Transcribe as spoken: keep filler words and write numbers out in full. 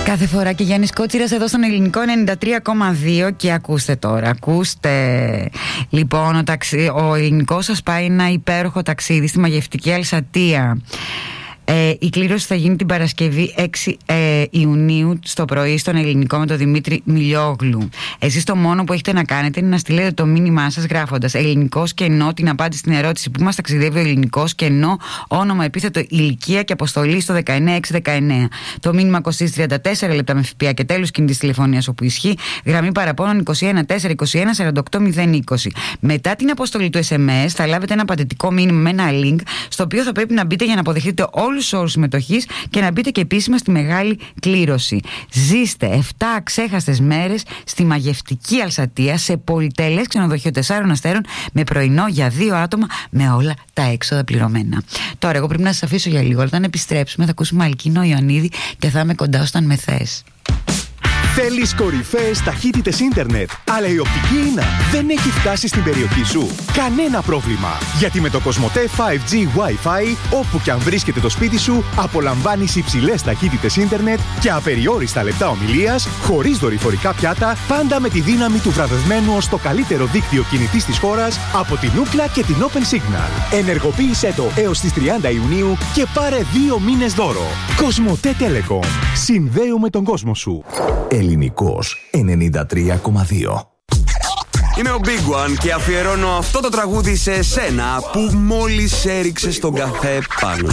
Κάθε φορά και Γιάννης Κότσιρας εδώ στον Ελληνικό ενενήντα τρία κόμμα δύο. Και ακούστε τώρα, ακούστε. Λοιπόν, ο, ταξι... ο Ελληνικός σας πάει ένα υπέροχο ταξίδι στη μαγευτική Αλσατία. Ε, η κλήρωση θα γίνει την Παρασκευή έξι ε, Ιουνίου στο πρωί στον Ελληνικό με τον Δημήτρη Μιλιόγλου. Εσείς το μόνο που έχετε να κάνετε είναι να στείλετε το μήνυμά σας γράφοντας Ελληνικός κενό, την απάντηση στην ερώτηση που μας ταξιδεύει ο Ελληνικός κενό, όνομα, επίθετο, ηλικία και αποστολή στο δεκαεννιά έξι δεκαεννιά. Το μήνυμα κοστίζει τριάντα τέσσερα λεπτά με ΦΠΑ και τέλος κινητής τηλεφωνίας όπου ισχύει. Γραμμή παραπώνων είκοσι ένα τέσσερα είκοσι ένα σαράντα οκτώ μηδέν είκοσι. Μετά την αποστολή του ες εμ ες θα λάβετε ένα πατετικό μήνυμα με ένα link στο οποίο θα πρέπει να μπείτε για να αποδεχτείτε όλους τους όρους συμμετοχής και να μπείτε και επίσημα στη μεγάλη κλήρωση. Ζήστε επτά αξέχαστες μέρες στη μαγευτική Αλσατία σε πολυτελές ξενοδοχείο τεσσάρων αστέρων με πρωινό για δύο άτομα με όλα τα έξοδα πληρωμένα. Τώρα εγώ πρέπει να σας αφήσω για λίγο. Όταν επιστρέψουμε θα ακούσουμε Αλκίνο Ιωαννίδη και θα είμαι κοντά όταν με θες. Θέλεις κορυφαίες ταχύτητες ίντερνετ, αλλά η οπτική ίνα δεν έχει φτάσει στην περιοχή σου? Κανένα πρόβλημα, γιατί με το Κοσμοτέ φάιβ τζι Wi-Fi, όπου και αν βρίσκεται το σπίτι σου, απολαμβάνεις υψηλές ταχύτητες ίντερνετ και απεριόριστα λεπτά ομιλίας, χωρίς δορυφορικά πιάτα, πάντα με τη δύναμη του βραβευμένου ως το καλύτερο δίκτυο κινητής της χώρας από την Ookla και την Open Signal. Ενεργοποίησέ το έως τις τριάντα Ιουνίου και πάρε δύο μήνες δώρο. Κοσμοτέ Telecom. Συνδέουμε τον κόσμο σου. Ελληνικός ενενήντα τρία κόμμα δύο. Είμαι ο Big One και αφιερώνω αυτό το τραγούδι σε εσένα που μόλις έριξε τον καφέ πάνω